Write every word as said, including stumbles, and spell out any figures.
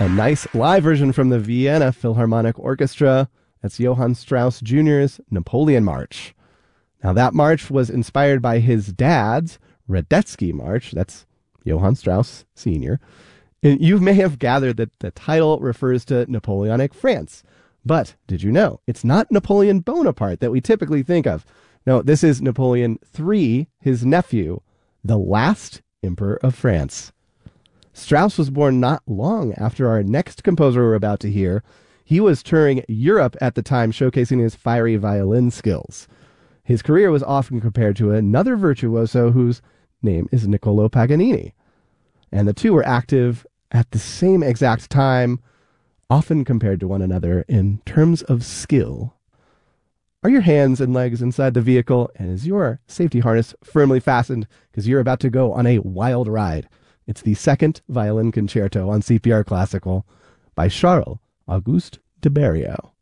A nice live version from the Vienna Philharmonic Orchestra. That's Johann Strauss Junior's Napoleon March. Now, that march was inspired by his dad's Radetzky March. That's Johann Strauss Senior And you may have gathered that the title refers to Napoleonic France. But did you know it's not Napoleon Bonaparte that we typically think of? No, this is Napoleon the Third, his nephew, the last Emperor of France. Strauss was born not long after our next composer we're about to hear. He was touring Europe at the time, showcasing his fiery violin skills. His career was often compared to another virtuoso whose name is Niccolò Paganini. And the two were active at the same exact time, often compared to one another in terms of skill. Are your hands and legs inside the vehicle, and is your safety harness firmly fastened? Because you're about to go on a wild ride. It's the Second Violin Concerto on C P R Classical by Charles Auguste Debarrio.